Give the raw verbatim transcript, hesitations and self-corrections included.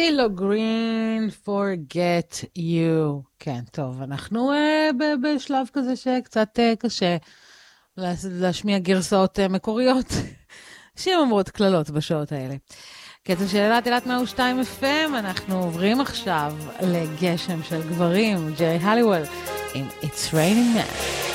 סילו גרין, forget you. כן, טוב, אנחנו uh, ב- בשלב כזה שקצת uh, קשה להש- להשמיע גרסאות uh, מקוריות. נשים אומרות כללות בשעות האלה. קטע שאלת אילת מאה ושתיים אף אם, אנחנו עוברים עכשיו לגשם של גברים, ג'רי הליוול עם It's Raining Man.